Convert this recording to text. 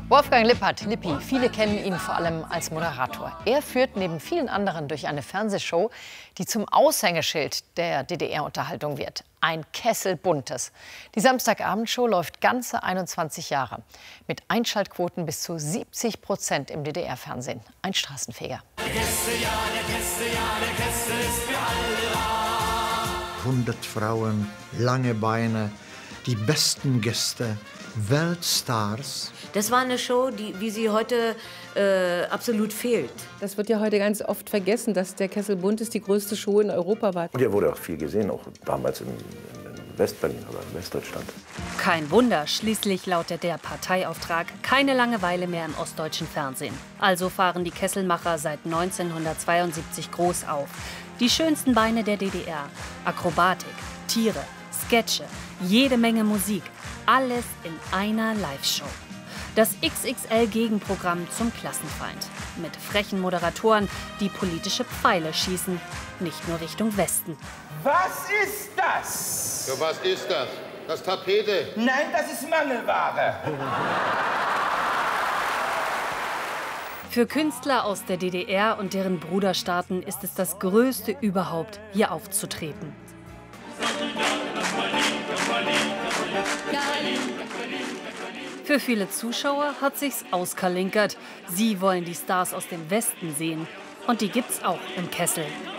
Wolfgang Lippert, Lippi, viele kennen ihn vor allem als Moderator. Er führt neben vielen anderen durch eine Fernsehshow, die zum Aushängeschild der DDR-Unterhaltung wird. Ein Kessel Buntes. Die Samstagabendshow läuft ganze 21 Jahre. Mit Einschaltquoten bis zu 70% im DDR-Fernsehen. Ein Straßenfeger. Der Kessel, ja, der Kessel, ja, der Kessel ist für alle da. 100 Frauen, lange Beine, die besten Gäste, Weltstars. Das war eine Show, wie sie heute absolut fehlt. Das wird ja heute ganz oft vergessen, dass der Kessel Buntes die größte Show in Europa war. Und er wurde auch viel gesehen, auch damals in Westberlin oder in Westdeutschland. Kein Wunder, schließlich lautet der Parteiauftrag keine Langeweile mehr im ostdeutschen Fernsehen. Also fahren die Kesselmacher seit 1972 groß auf. Die schönsten Beine der DDR, Akrobatik, Tiere, Sketche, jede Menge Musik, alles in einer Live-Show. Das XXL-Gegenprogramm zum Klassenfeind. Mit frechen Moderatoren, die politische Pfeile schießen, nicht nur Richtung Westen. Was ist das? Ja, was ist das? Das Tapete? Nein, das ist Mangelware. Für Künstler aus der DDR und deren Bruderstaaten ist es das Größte überhaupt, hier aufzutreten. Für viele Zuschauer hat sich's auskalinkert. Sie wollen die Stars aus dem Westen sehen. Und die gibt's auch im Kessel.